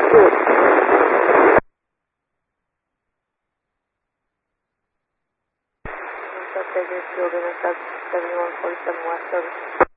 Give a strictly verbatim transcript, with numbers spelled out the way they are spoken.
Good. South Texas, Children, seventy-one forty-seven West service.